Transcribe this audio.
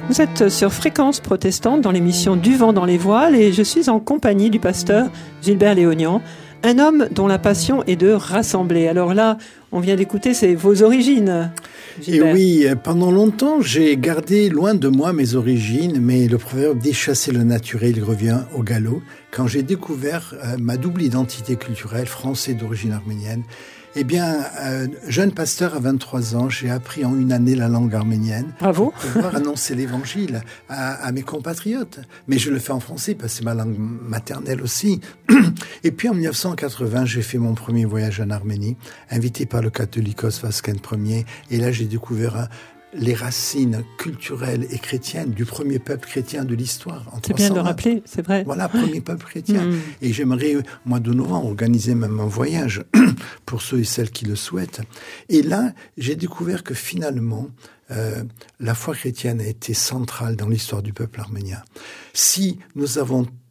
Vous êtes sur Fréquence Protestante dans l'émission Du vent dans les voiles et je suis en compagnie du pasteur Gilbert Léognan, un homme dont la passion est de rassembler. Alors là, on vient d'écouter vos origines, Gilbert. Et oui, pendant longtemps, j'ai gardé loin de moi mes origines, mais le proverbe dit « chasser le naturel, il revient au galop ». Quand j'ai découvert ma double identité culturelle, français d'origine arménienne, eh bien, jeune pasteur à 23 ans, j'ai appris en une année la langue arménienne. Bravo. Pour pouvoir annoncer l'évangile à mes compatriotes. Mais je le fais en français parce que c'est ma langue maternelle aussi. Et puis en 1980, j'ai fait mon premier voyage en Arménie, invité par le Catholicos Vasken Ier. Et là, j'ai découvert les racines culturelles et chrétiennes du premier peuple chrétien de l'histoire. C'est bien de le rappeler, c'est vrai. Voilà, premier peuple chrétien. Et j'aimerais, au mois de novembre, organiser même un voyage pour ceux et celles qui le souhaitent. Et là, j'ai découvert que finalement, la foi chrétienne a été centrale dans l'histoire du peuple arménien. Si nous avons